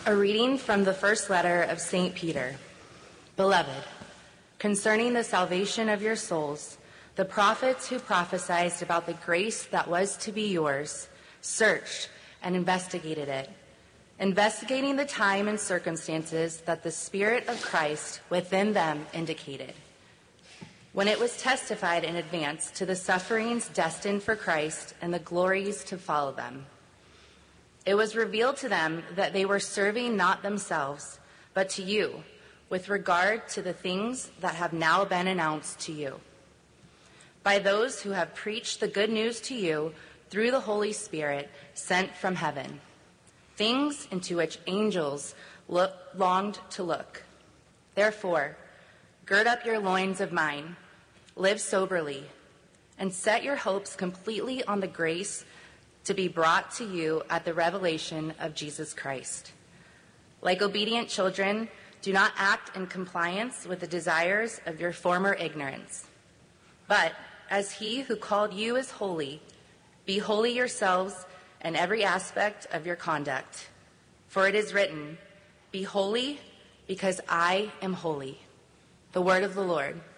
A reading from the first letter of St. Peter. Beloved, concerning the salvation of your souls, the prophets who prophesied about the grace that was to be yours searched and investigated it, investigating the time and circumstances that the Spirit of Christ within them indicated. When it was testified in advance to the sufferings destined for Christ and the glories to follow them, it was revealed to them that they were serving not themselves, but to you, with regard to the things that have now been announced to you by those who have preached the good news to you through the Holy Spirit sent from heaven, things into which angels longed to look. Therefore, gird up your loins of mind, live soberly, and set your hopes completely on the grace to be brought to you at the revelation of Jesus Christ. Like obedient children, do not act in compliance with the desires of your former ignorance. But as he who called you is holy, be holy yourselves in every aspect of your conduct. For it is written, be holy because I am holy. The word of the Lord.